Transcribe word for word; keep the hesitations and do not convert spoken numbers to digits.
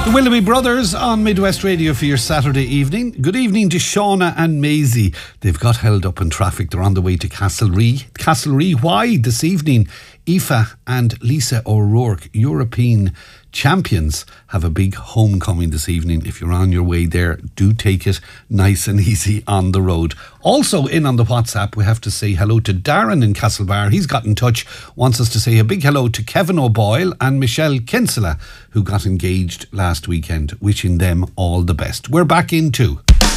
The Willoughby Brothers on Midwest Radio for your Saturday evening. Good evening to Shauna and Maisie. They've got held up in traffic. They're on the way to Castlerea. Castlerea, why? This evening, Aoife and Lisa O'Rourke, European champions, have a big homecoming this evening. If you're on your way there, do take it nice and easy on the road. Also in on the WhatsApp, we have to say hello to Darren in Castlebar. He's got in touch, wants us to say a big hello to Kevin O'Boyle and Michelle Kinsella, who got engaged last weekend. Wishing them all the best. We're back in too.